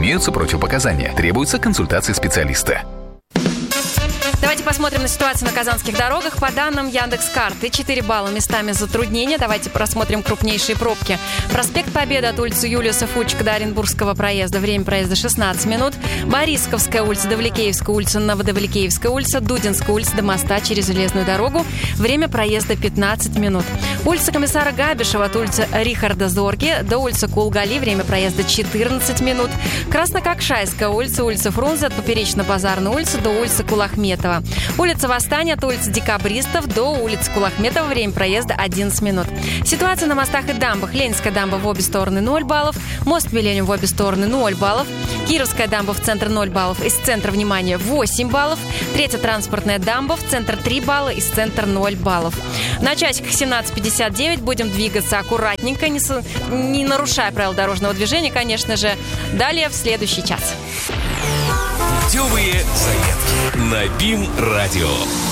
Имеются противопоказания. Требуется консультация специалиста. Давайте посмотрим на ситуацию на казанских дорогах. По данным Яндекс.Карты, 4 балла местами затруднения. Давайте просмотрим крупнейшие пробки. Проспект Победы от улицы Юлиуса Фучика до Оренбургского проезда. Время проезда 16 минут. Борисковская улица, Давликеевская улица, Новодавликеевская улица, Дудинская улица до моста через железную дорогу. Время проезда 15 минут. Улица комиссара Габишева от улицы Рихарда Зорги до улицы Кулгали. Время проезда 14 минут. Краснококшайская улица, улица Фрунзе от Поперечно-Базарной улицы до улицы Кулахметова. Улица Восстания от улицы Декабристов до улицы Кулахметова. Время проезда 11 минут. Ситуация на мостах и дамбах. Ленинская дамба в обе стороны 0 баллов. Мост Миллениум в обе стороны 0 баллов. Кировская дамба в центр 0 баллов. Из центра, внимания, 8 баллов. Третья транспортная дамба в центр 3 балла. Из центра 0 баллов. На часиках 17:59 будем двигаться аккуратненько, не нарушая правил дорожного движения, конечно же. Далее в следующий час. Путевые заметки на БИМ-радио.